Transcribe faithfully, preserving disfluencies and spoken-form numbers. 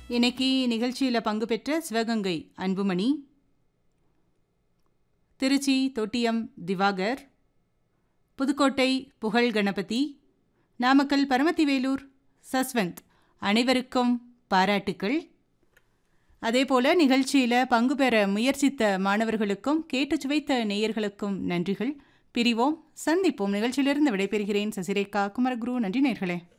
இன்னைக்கு நிகழ்ச்சியில் பங்கு பெற்ற சிவகங்கை அன்புமணி, திருச்சி தொட்டியம் திவாகர், புதுக்கோட்டை புகழ் கணபதி, நாமக்கல் பரமத்திவேலூர் சஸ்வந்த் அனைவருக்கும் பாராட்டுக்கள். அதேபோல நிகழ்ச்சியில் பங்கு பெற முயற்சித்த மாணவர்களுக்கும் கேட்டு சுவைத்த நேயர்களுக்கும் நன்றிகள். பிரிவோம், சந்திப்போம். நிகழ்ச்சியிலிருந்து விடைபெறுகிறேன் சசிரேகா குமரகுரு. நன்றி நேயர்களே.